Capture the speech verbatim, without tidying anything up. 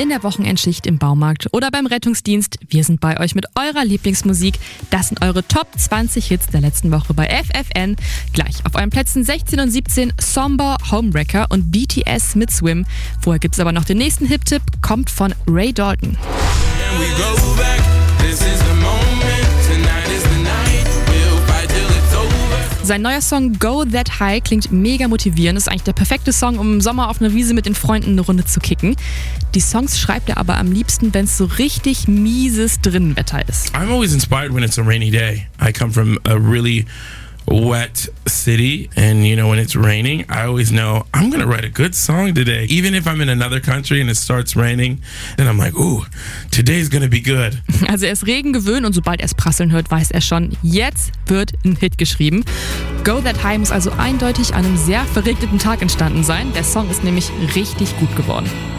in der Wochenendschicht im Baumarkt oder beim Rettungsdienst. Wir sind bei euch mit eurer Lieblingsmusik. Das sind eure Top zwanzig Hits der letzten Woche bei F F N. Gleich auf euren Plätzen sechzehn und siebzehn Somber, Homewrecker und B T S mit Swim. Vorher gibt es aber noch den nächsten Hip-Tipp, kommt von Ray Dalton. Sein neuer Song Go That High klingt mega motivierend. Ist eigentlich der perfekte Song, um im Sommer auf einer Wiese mit den Freunden eine Runde zu kicken. Die Songs schreibt er aber am liebsten, wenn es so richtig mieses Drinnenwetter ist. I'm always inspired when it's a rainy day. I come from a really wet city, and you know, when it's raining, I always know I'm gonna write a good song today. Even if I'm in another country and it starts raining, then I'm like, ooh, today's gonna be good. Also er ist Regen gewöhnt und sobald er es prasseln hört, weiß er schon, jetzt wird ein Hit geschrieben. Go That High muss also eindeutig an einem sehr verregneten Tag entstanden sein. Der Song ist nämlich richtig gut geworden.